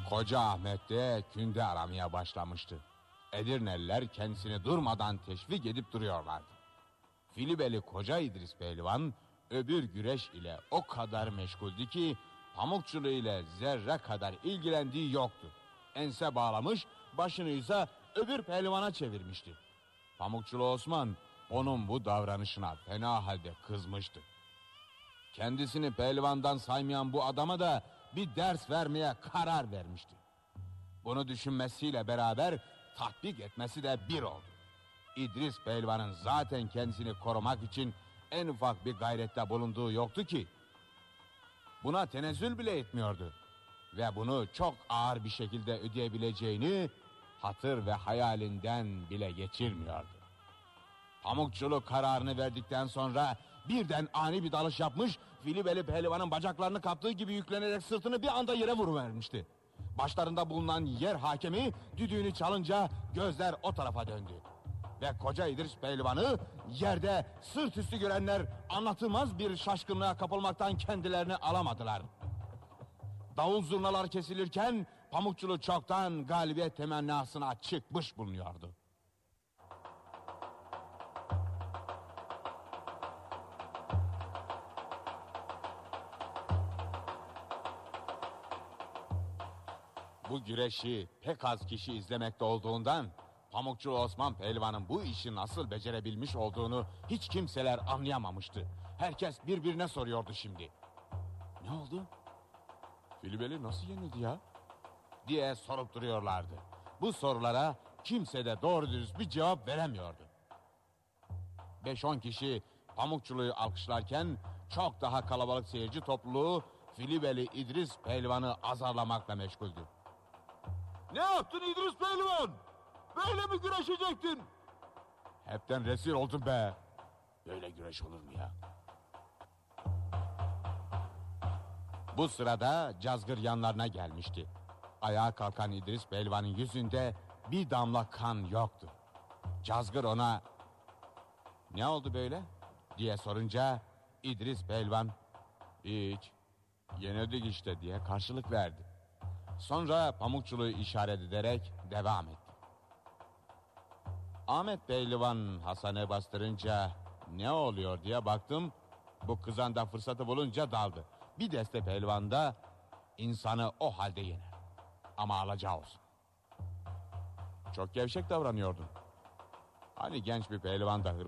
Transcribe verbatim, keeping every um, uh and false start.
Koca Ahmet de künde aramaya başlamıştı. Edirneliler kendisini durmadan teşvik edip duruyorlardı. Filibeli Koca İdris Pehlivan öbür güreş ile o kadar meşguldü ki pamukçuluğu ile zerre kadar ilgilendiği yoktu. Ense bağlamış, başını ise öbür pehlivana çevirmişti. Pamukçulu Osman onun bu davranışına fena halde kızmıştı. Kendisini pehlivandan saymayan bu adama da bir ders vermeye karar vermişti. Bunu düşünmesiyle beraber tatbik etmesi de bir oldu. İdris Pehlivan'ın zaten kendisini korumak için en ufak bir gayrette bulunduğu yoktu ki. Buna tenezzül bile etmiyordu. Ve bunu çok ağır bir şekilde ödeyebileceğini hatır ve hayalinden bile geçirmiyordu. Pamukçuluk kararını verdikten sonra birden ani bir dalış yapmış, Filibeli Pehlivan'ın bacaklarını kaptığı gibi yüklenerek sırtını bir anda yere vuruvermişti. Başlarında bulunan yer hakemi düdüğünü çalınca gözler o tarafa döndü. Ve Koca İdris Pehlivan'ı yerde sırt üstü görenler anlatılmaz bir şaşkınlığa kapılmaktan kendilerini alamadılar. Davul zurnalar kesilirken Pamukçulu çoktan galibiyet temennasına çıkmış bulunuyordu. Bu güreşi pek az kişi izlemekte olduğundan Pamukçulu Osman Pehlivan'ın bu işi nasıl becerebilmiş olduğunu hiç kimseler anlayamamıştı. Herkes birbirine soruyordu şimdi. Ne oldu? Filibeli nasıl yenildi ya? Diye sorup duruyorlardı. Bu sorulara kimse de doğru dürüst bir cevap veremiyordu. Beş on kişi Pamukçulu'yu alkışlarken çok daha kalabalık seyirci topluluğu Filibeli İdris Pehlivan'ı azarlamakla meşguldü. Ne yaptın İdris Pehlivan? Böyle mi güreşecektin? Hepten rezil oldum be. Böyle güreş olur mu ya? Bu sırada Cazgır yanlarına gelmişti. Ayağa kalkan İdris Pehlivan'ın yüzünde bir damla kan yoktu. Cazgır ona "Ne oldu böyle?" diye sorunca İdris Pehlivan "Hiç, yenildik işte" diye karşılık verdi. Sonra Pamukçulu'yu işaret ederek devam etti. Ahmet Pehlivan Hasan'ı bastırınca "Ne oluyor?" diye baktım. Bu kızan da fırsatı bulunca daldı. Bir deste pehlivan da insanı o halde yener. Ama alacağı olsun. Çok gevşek davranıyordun. Hani genç bir pehlivan da hırp